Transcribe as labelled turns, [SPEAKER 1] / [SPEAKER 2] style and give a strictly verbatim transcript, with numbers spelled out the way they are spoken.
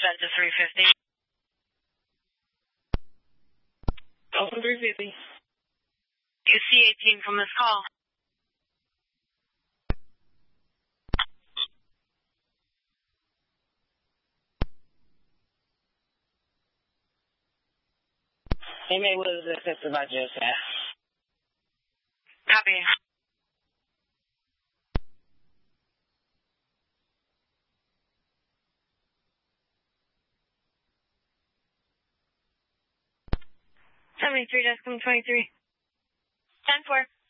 [SPEAKER 1] set to three fifty.
[SPEAKER 2] Open three fifty.
[SPEAKER 1] You C eighteen from this call.
[SPEAKER 2] Inmate was accepted by jail staff.
[SPEAKER 1] Copy. seventy-three, Descom twenty-three. ten four.